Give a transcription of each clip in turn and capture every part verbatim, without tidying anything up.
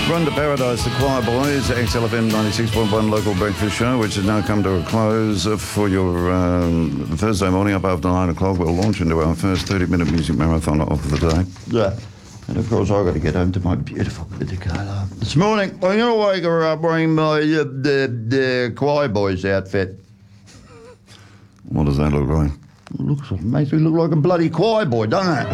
Run to Paradise, the Choir Boys, X L F M ninety-six point one local breakfast show, which has now come to a close for your um, Thursday morning up after nine o'clock. We'll launch into our first thirty-minute music marathon of the day. Yeah. And of course, I've got to get home to my beautiful Carla. This morning, I'm going to wake her up wearing my uh, the, the Choir Boys outfit. What does that look like? It looks, it makes me look like a bloody choir boy, doesn't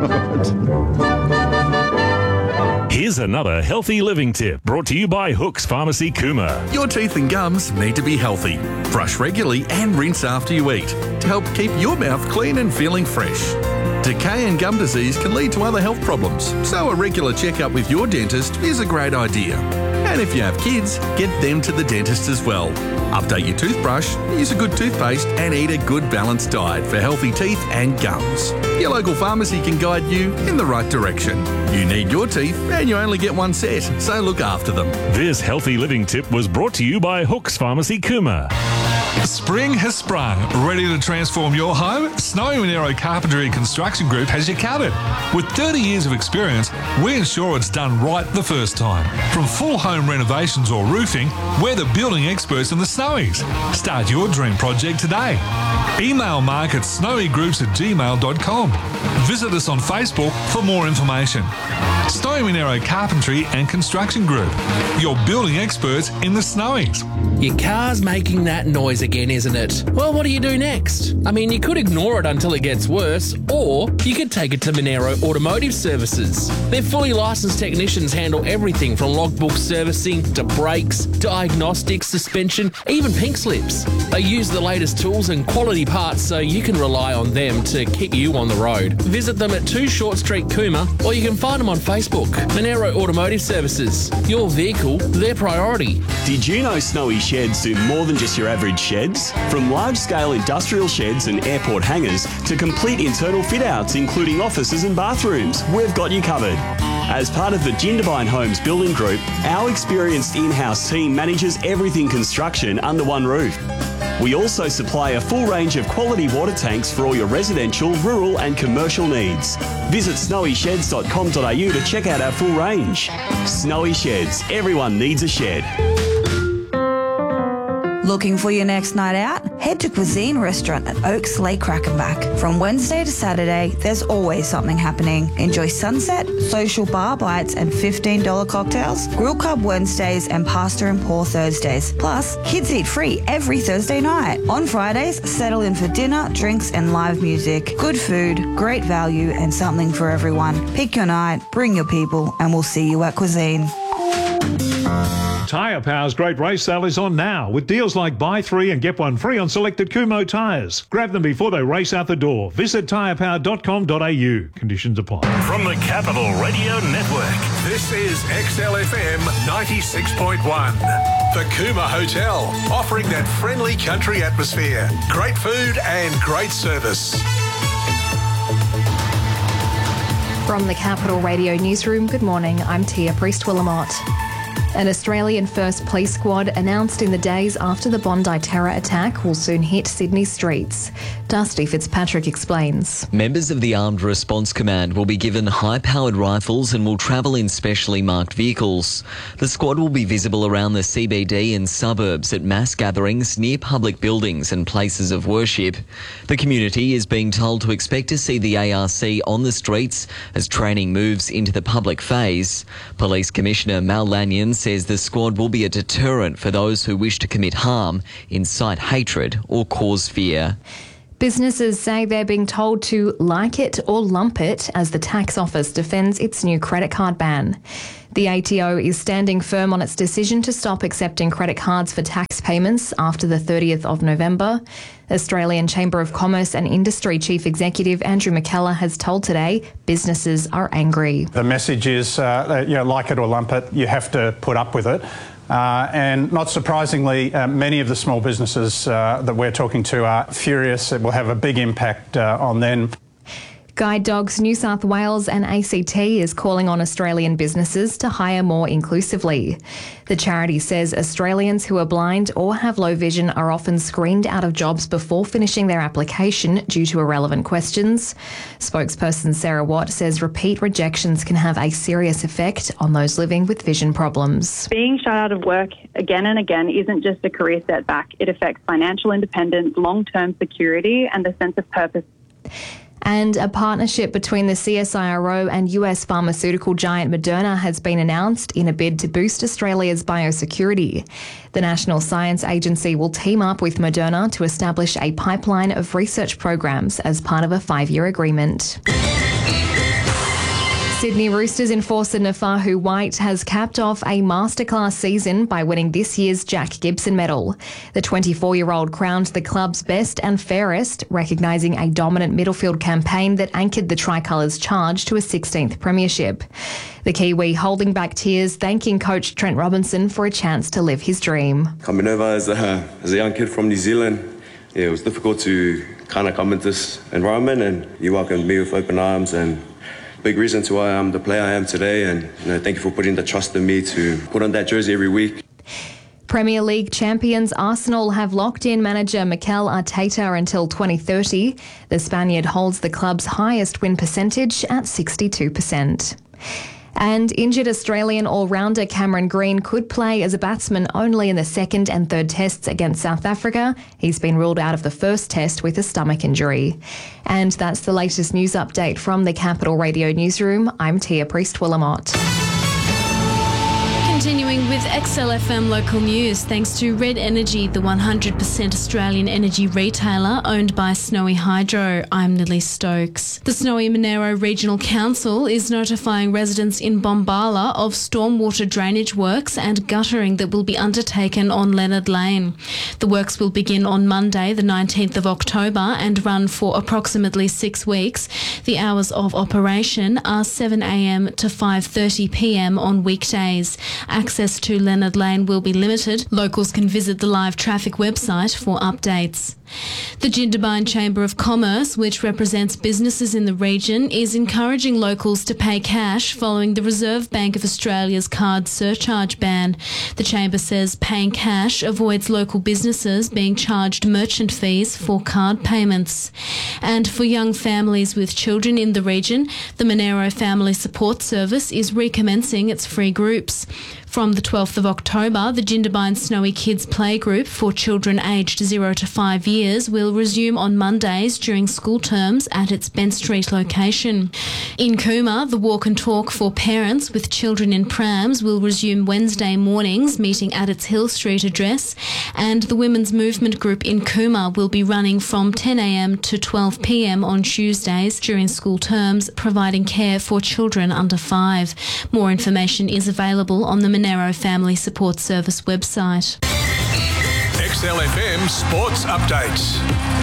it? Here's another healthy living tip brought to you by Hooks Pharmacy Cooma. Your teeth and gums need to be healthy. Brush regularly and rinse after you eat to help keep your mouth clean and feeling fresh. Decay and gum disease can lead to other health problems, so a regular checkup with your dentist is a great idea. And if you have kids, get them to the dentist as well. Update your toothbrush, use a good toothpaste and eat a good balanced diet for healthy teeth and gums. Your local pharmacy can guide you in the right direction. You need your teeth and you only get one set, so look after them. This healthy living tip was brought to you by Hooks Pharmacy Cooma. Spring has sprung. Ready to transform your home? Snowy Monero Carpentry and Construction Group has you covered. With thirty years of experience, we ensure it's done right the first time. From full home renovations or roofing, we're the building experts in the Snowies. Start your dream project today. Email mark at snowygroups at gmail dot com. Visit us on Facebook for more information. Snowy Monero Carpentry and Construction Group, your building experts in the Snowies. Your car's making that noise again, isn't it? Well, what do you do next? I mean, you could ignore it until it gets worse, or you could take it to Monero Automotive Services. Their fully licensed technicians handle everything from logbook servicing to brakes, diagnostics, suspension, even pink slips. They use the latest tools and quality parts so you can rely on them to keep you on the road. Visit them at two Short Street, Cooma, or you can find them on Facebook. Monero Automotive Services. Your vehicle, their priority. Did you know Snowy Sheds do more than just your average sheds? From large-scale industrial sheds and airport hangars to complete internal fit-outs, including offices and bathrooms, we've got you covered. As part of the Jindabyne Homes Building Group, our experienced in-house team manages everything construction under one roof. We also supply a full range of quality water tanks for all your residential, rural and commercial needs. Visit snowy sheds dot com dot a u to check out our full range. Snowy Sheds. Everyone needs a shed. Looking for your next night out? Head to Cuisine Restaurant at Oaks Lake Crackenback. From Wednesday to Saturday, there's always something happening. Enjoy sunset, social bar bites and fifteen dollars cocktails, grill club Wednesdays and pasta and pour Thursdays. Plus, kids eat free every Thursday night. On Fridays, settle in for dinner, drinks and live music. Good food, great value and something for everyone. Pick your night, bring your people and we'll see you at Cuisine. Tyre Power's great race sale is on now with deals like buy three and get one free on selected Kumho tyres. Grab them before they race out the door. Visit tyre power dot com dot a u. Conditions apply. From the Capital Radio Network, this is X L F M ninety-six point one. The Cooma Hotel, offering that friendly country atmosphere, great food and great service. From the Capital Radio Newsroom, good morning, I'm Tia Priest-Willamot. An Australian First Police Squad announced in the days after the Bondi terror attack will soon hit Sydney streets. Dusty Fitzpatrick explains. Members of the Armed Response Command will be given high-powered rifles and will travel in specially marked vehicles. The squad will be visible around the C B D and suburbs at mass gatherings near public buildings and places of worship. The community is being told to expect to see the A R C on the streets as training moves into the public phase. Police Commissioner Mal Lanyon says the squad will be a deterrent for those who wish to commit harm, incite hatred or cause fear. Businesses say they're being told to like it or lump it as the tax office defends its new credit card ban. The A T O is standing firm on its decision to stop accepting credit cards for tax payments after the thirtieth of November. Australian Chamber of Commerce and Industry Chief Executive Andrew McKellar has told Today businesses are angry. The message is, uh, you know, like it or lump it, you have to put up with it. Uh, and not surprisingly, uh, many of the small businesses uh, that we're talking to are furious. It will have a big impact uh, on them. Guide Dogs New South Wales and A C T is calling on Australian businesses to hire more inclusively. The charity says Australians who are blind or have low vision are often screened out of jobs before finishing their application due to irrelevant questions. Spokesperson Sarah Watt says repeat rejections can have a serious effect on those living with vision problems. Being shut out of work again and again isn't just a career setback. It affects financial independence, long-term security and a sense of purpose. And a partnership between the C S I R O and U S pharmaceutical giant Moderna has been announced in a bid to boost Australia's biosecurity. The National Science Agency will team up with Moderna to establish a pipeline of research programs as part of a five-year agreement. Sydney Roosters enforcer Nafahu White has capped off a masterclass season by winning this year's Jack Gibson medal. The twenty-four-year-old crowned the club's best and fairest, recognising a dominant midfield campaign that anchored the Tricolour's charge to a sixteenth premiership. The Kiwi holding back tears, thanking coach Trent Robinson for a chance to live his dream. Coming over as a, as a young kid from New Zealand, yeah, it was difficult to kind of come into this environment, and you welcomed me with open arms, and big reason to why I'm the player I am today, and you know, thank you for putting the trust in me to put on that jersey every week. Premier League champions Arsenal have locked in manager Mikel Arteta until twenty thirty. The Spaniard holds the club's highest win percentage at sixty-two percent. And injured Australian all-rounder Cameron Green could play as a batsman only in the second and third tests against South Africa. He's been ruled out of the first test with a stomach injury. And that's the latest news update from the Capital Radio Newsroom. I'm Tia Priest-Willamot. Continuing with X L F M local news, thanks to Red Energy, the one hundred percent Australian energy retailer owned by Snowy Hydro. I'm Lily Stokes. The Snowy Monaro Regional Council is notifying residents in Bombala of stormwater drainage works and guttering that will be undertaken on Leonard Lane. The works will begin on Monday, the nineteenth of October, and run for approximately six weeks. The hours of operation are seven a m to five thirty p m on weekdays. Access to Leonard Lane will be limited. Locals can visit the live traffic website for updates. The Jindabyne Chamber of Commerce, which represents businesses in the region, is encouraging locals to pay cash following the Reserve Bank of Australia's card surcharge ban. The Chamber says paying cash avoids local businesses being charged merchant fees for card payments. And for young families with children in the region, the Monaro Family Support Service is recommencing its free groups. From the twelfth of October, the Jindabyne Snowy Kids Playgroup for children aged zero to five years will resume on Mondays during school terms at its Bent Street location. In Cooma, the Walk and Talk for parents with children in prams will resume Wednesday mornings, meeting at its Hill Street address, and the Women's Movement Group in Cooma will be running from ten a m to twelve p m on Tuesdays during school terms, providing care for children under five. More information is available on the Monaro Family Support Service website. X L F M Sports Updates.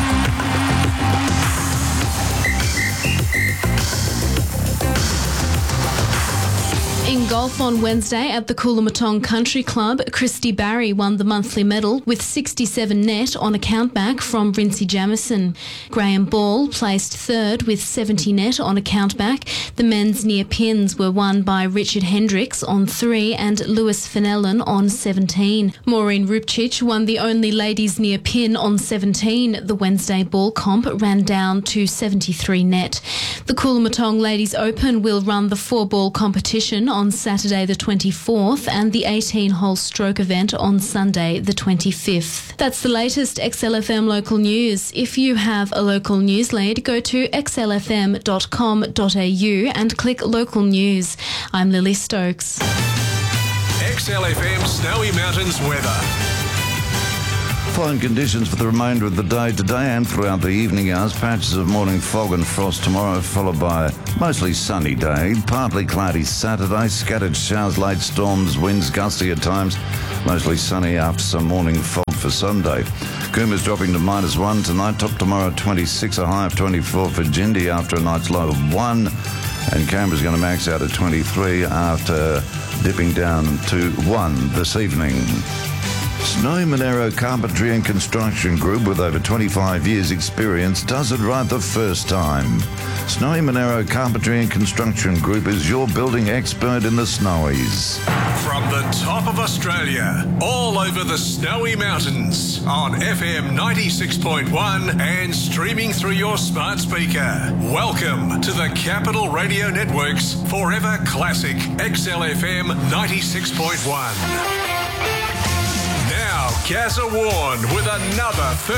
In golf on Wednesday at the Coolamatong Country Club, Christy Barry won the monthly medal with sixty-seven net on a countback from Rinsey Jamison. Graham Ball placed third with seventy net on a countback. The men's near pins were won by Richard Hendricks on three and Lewis Fenelon on seventeen. Maureen Rupchich won the only ladies near pin on seventeen. The Wednesday ball comp ran down to seventy-three net. The Coolamatong Ladies Open will run the four-ball competition on Saturday the twenty-fourth and the eighteen-hole stroke event on Sunday the twenty-fifth. That's the latest X L F M local news. If you have a local news lead, go to x l f m dot com dot a u and click local news. I'm Lily Stokes. X L F M Snowy Mountains weather. Fine conditions for the remainder of the day today and throughout the evening hours. Patches of morning fog and frost tomorrow, followed by a mostly sunny day. Partly cloudy Saturday, scattered showers, late storms, winds gusty at times. Mostly sunny after some morning fog for Sunday. Cooma's dropping to minus one tonight. Top tomorrow twenty-six, a high of twenty-four for Jindy after a night's low of one. And Canberra's going to max out at twenty-three after dipping down to one this evening. Snowy Monero Carpentry and Construction Group, with over twenty-five years experience, does it right the first time. Snowy Monero Carpentry and Construction Group is your building expert in the Snowies. From the top of Australia, all over the Snowy Mountains, on F M ninety-six point one and streaming through your smart speaker. Welcome to the Capital Radio Network's Forever Classic X L F M ninety-six point one. Now, Gazza Warren with another